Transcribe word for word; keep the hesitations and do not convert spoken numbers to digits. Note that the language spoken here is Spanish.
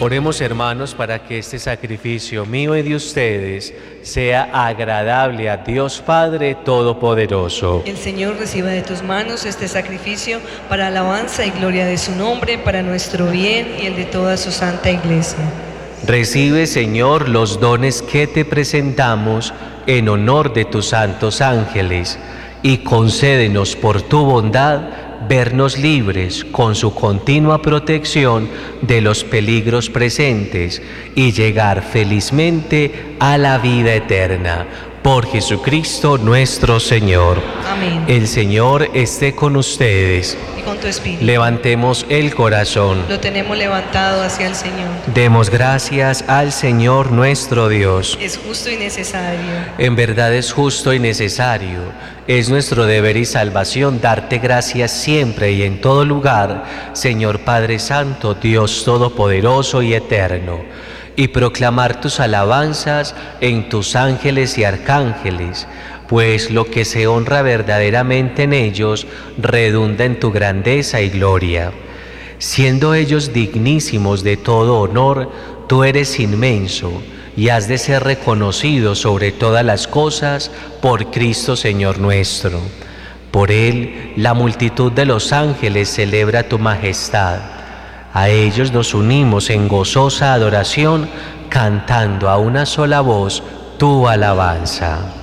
Oremos, hermanos, para que este sacrificio mío y de ustedes sea agradable a Dios Padre Todopoderoso. El Señor reciba de tus manos este sacrificio para alabanza y gloria de su nombre, para nuestro bien y el de toda su santa Iglesia. Recibe, Señor, los dones que te presentamos en honor de tus santos ángeles y concédenos por tu bondad vernos libres con su continua protección de los peligros presentes y llegar felizmente a la vida eterna. Por Jesucristo nuestro Señor. Amén. El Señor esté con ustedes. Y con tu espíritu. Levantemos el corazón. Lo tenemos levantado hacia el Señor. Demos gracias al Señor nuestro Dios. Es justo y necesario. En verdad es justo y necesario. Es nuestro deber y salvación darte gracias siempre y en todo lugar, Señor Padre Santo, Dios Todopoderoso y Eterno, y proclamar tus alabanzas en tus ángeles y arcángeles, pues lo que se honra verdaderamente en ellos redunda en tu grandeza y gloria. Siendo ellos dignísimos de todo honor, tú eres inmenso y has de ser reconocido sobre todas las cosas por Cristo Señor nuestro. Por Él, la multitud de los ángeles celebra tu majestad. A ellos nos unimos en gozosa adoración, cantando a una sola voz tu alabanza.